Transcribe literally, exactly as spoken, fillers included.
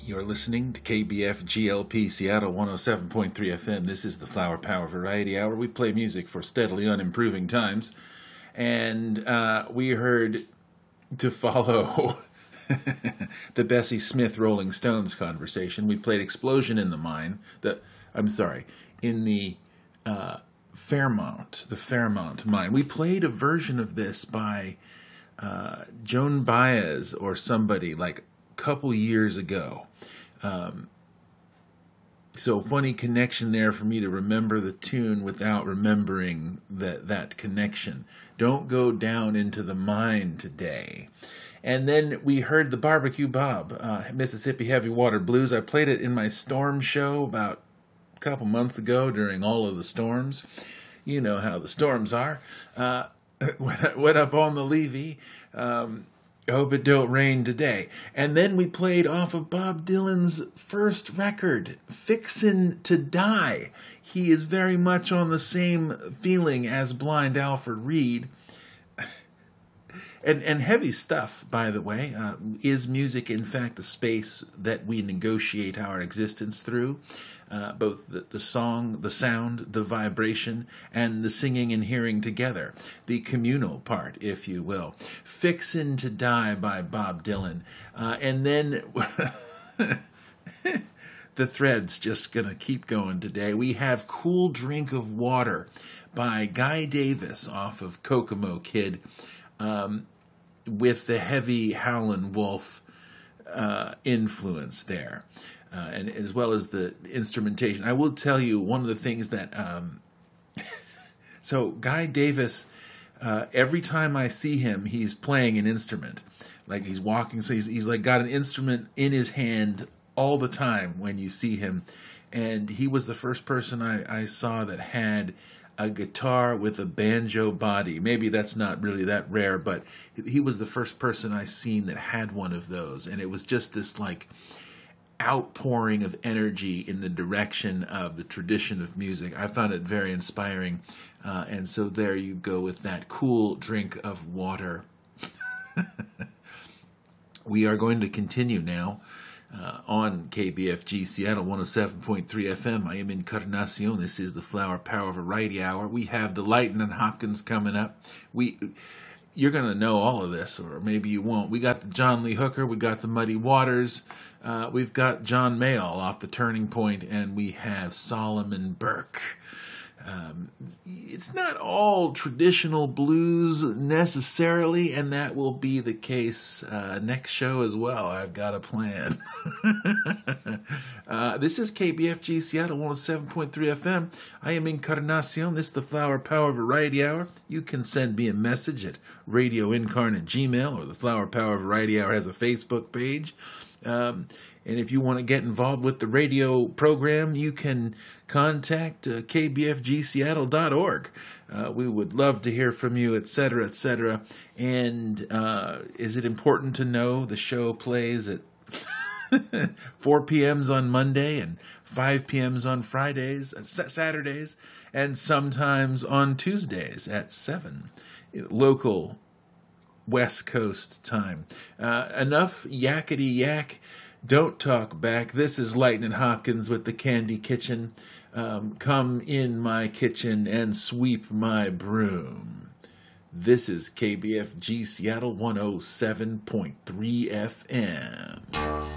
You're listening to K B F G L P Seattle one oh seven point three F M. This is the Flower Power Variety Hour. We play music for steadily unimproving times. And uh, we heard to follow the Bessie Smith Rolling Stones conversation. We played Explosion in the Mine. The I'm sorry, in the uh, Fairmont, the Fairmont Mine. We played a version of this by uh, Joan Baez or somebody like a couple years ago. Um, so funny connection there for me to remember the tune without remembering that that connection. Don't go down into the mine today. And then we heard the Barbecue Bob, uh, Mississippi Heavy Water Blues. I played it in my storm show about a couple months ago during all of the storms. You know how the storms are. Uh, went up on the levee. Um, Hope it don't rain today. And then we played off of Bob Dylan's first record, Fixin' to Die. He is very much on the same feeling as Blind Alfred Reed. And and heavy stuff, by the way. Uh, is music, in fact, a space that we negotiate our existence through? Uh, both the, the song, the sound, the vibration, and the singing and hearing together. The communal part, if you will. Fixin' to Die by Bob Dylan. Uh, and then the thread's just going to keep going today. We have Cool Drink of Water by Guy Davis off of Kokomo Kid. Um, with the heavy Howlin' Wolf uh, influence there, uh, and as well as the instrumentation. I will tell you one of the things that, um, so Guy Davis, uh, every time I see him, he's playing an instrument, like he's walking, so he's, he's like got an instrument in his hand all the time when you see him, and he was the first person I, I saw that had a guitar with a banjo body. Maybe that's not really that rare, but he was the first person I seen that had one of those. And it was just this like outpouring of energy in the direction of the tradition of music. I found it very inspiring. Uh, and so there you go with that Cool Drink of Water. We are going to continue now. Uh, on K B F G Seattle one oh seven point three F M. I am Encarnacion. This is the Flower Power Variety Hour. We have the Lighten and Hopkins coming up. We, you're going to know all of this, or maybe you won't. We got the John Lee Hooker. We got the Muddy Waters. Uh, we've got John Mayall off the Turning Point, and we have Solomon Burke. Um, it's not all traditional blues necessarily, and that will be the case uh, next show as well. I've got a plan. uh, this is K B F G Seattle one oh seven point three F M. I am Encarnacion. This is the Flower Power Variety Hour. You can send me a message at Radio Incarn at Gmail, or the Flower Power Variety Hour has a Facebook page. Um, and if you want to get involved with the radio program, you can contact uh, k b f g seattle dot org. Uh, we would love to hear from you, et cetera, et cetera. And uh, is it important to know the show plays at four p.m. on Monday and five p.m. on Fridays, uh, Saturdays, and sometimes on Tuesdays at seven, local West Coast time. Uh, enough yakety yak. Don't talk back. This is Lightning Hopkins with the Candy Kitchen. Um, come in my kitchen and sweep my broom. This is K B F G Seattle one oh seven point three F M.